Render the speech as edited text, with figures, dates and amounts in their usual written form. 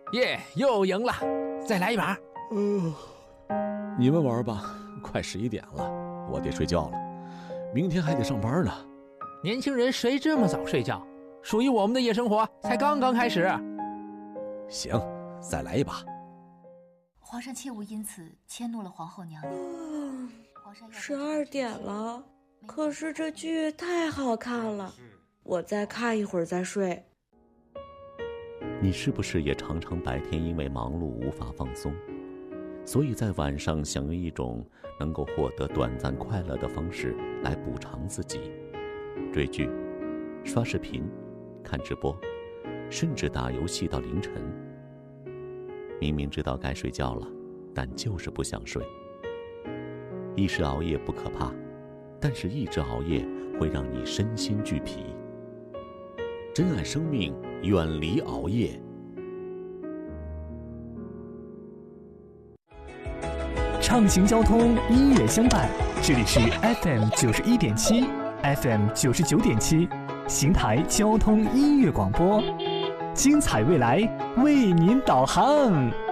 耶，又赢了，再来一把。 你们玩吧，快11点了，我得睡觉了，明天还得上班呢。 年轻人谁这么早睡觉？属于我们的夜生活才刚刚开始。 行，再来一把。 皇上切勿因此迁怒了皇后娘娘。 12点了，可是这剧太好看了，我再看一会儿再睡。 你是不是也常常白天因为忙碌无法放松，所以在晚上想用一种能够获得短暂快乐的方式来补偿自己？追剧、刷视频、看直播，甚至打游戏到凌晨。明明知道该睡觉了，但就是不想睡。一时熬夜不可怕，但是一直熬夜会让你身心俱疲。珍爱生命，远离熬夜。 畅行交通，音乐相伴，这里是 FM 91.7 FM 99.7邢台交通音乐广播，精彩未来为您导航。